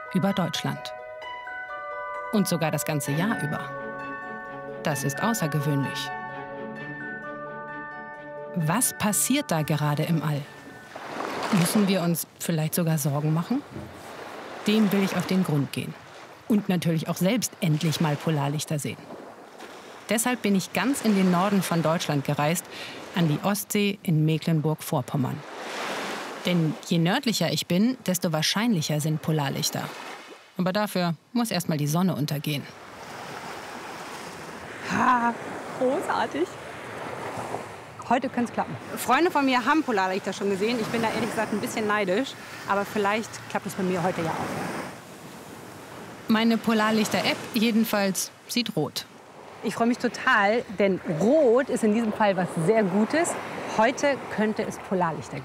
über Deutschland. Und sogar das ganze Jahr über. Das ist außergewöhnlich. Was passiert da gerade im All? Müssen wir uns vielleicht sogar Sorgen machen? Dem will ich auf den Grund gehen. Und natürlich auch selbst endlich mal Polarlichter sehen. Deshalb bin ich ganz in den Norden von Deutschland gereist, an die Ostsee in Mecklenburg-Vorpommern. Denn je nördlicher ich bin, desto wahrscheinlicher sind Polarlichter. Aber dafür muss erst mal die Sonne untergehen. Ha, großartig. Heute könnte es klappen. Freunde von mir haben Polarlichter schon gesehen. Ich bin da ehrlich gesagt ein bisschen neidisch. Aber vielleicht klappt es bei mir heute ja auch. Meine Polarlichter-App jedenfalls sieht rot. Ich freue mich total, denn Rot ist in diesem Fall was sehr Gutes. Heute könnte es Polarlichter geben.